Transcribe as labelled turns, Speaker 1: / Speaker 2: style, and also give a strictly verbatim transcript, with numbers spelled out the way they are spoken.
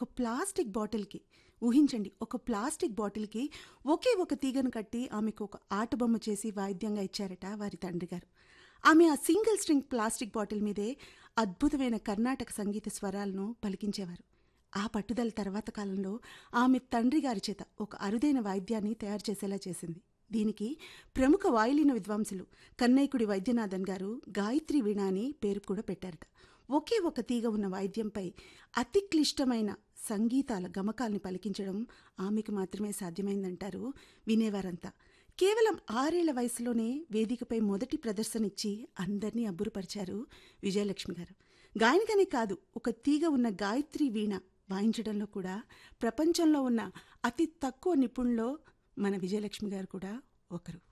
Speaker 1: ఒక ప్లాస్టిక్ బాటిల్కి, ఊహించండి, ఒక ప్లాస్టిక్ బాటిల్కి ఒకే ఒక తీగను కట్టి ఆమెకు ఒక ఆటబొమ్మ చేసి వాయిద్యంగా ఇచ్చారట వారి తండ్రి గారు. ఆమె ఆ సింగిల్ స్ట్రింగ్ ప్లాస్టిక్ బాటిల్ మీదే అద్భుతమైన కర్ణాటక సంగీత స్వరాలను పలికించేవారు. ఆ పట్టుదల తర్వాత కాలంలో ఆమె తండ్రి గారి చేత ఒక అరుదైన వాయిద్యాన్ని తయారు చేసేలా చేసింది. దీనికి ప్రముఖ వాయులిన విద్వాంసులు కన్నైకుడి వైద్యనాథన్ గారు గాయత్రి వీణ అని పేరు కూడా పెట్టారట. ఒకే ఒక తీగ ఉన్న వాయిద్యంపై అతి క్లిష్టమైన సంగీతాల గమకాల్ని పలికించడం ఆమెకు మాత్రమే సాధ్యమైందంటారు వినేవారంతా. కేవలం ఆరేళ్ల వయసులోనే వేదికపై మొదటి ప్రదర్శన ఇచ్చి అందరినీ అబ్బురపరిచారు విజయలక్ష్మి గారు. గాయనికనే కాదు, ఒక తీగ ఉన్న గాయత్రి వీణ వాయించడంలో కూడా ప్రపంచంలో ఉన్న అతి తక్కువ నిపుణుల్లో మన విజయలక్ష్మి గారు కూడా ఒకరు.